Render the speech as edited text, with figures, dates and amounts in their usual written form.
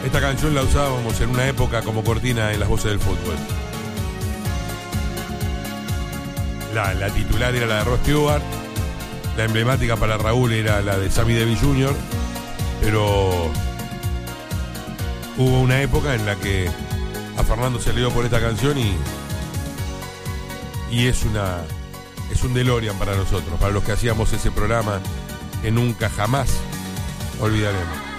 Esta canción la usábamos en una época como cortina en las voces del fútbol. La titular era la de Rod Stewart, la emblemática para Raúl era la de Sammy Davis Jr., pero hubo una época en la que a Fernando se le dio por esta canción y es un DeLorean para nosotros, para los que hacíamos ese programa que nunca jamás olvidaremos.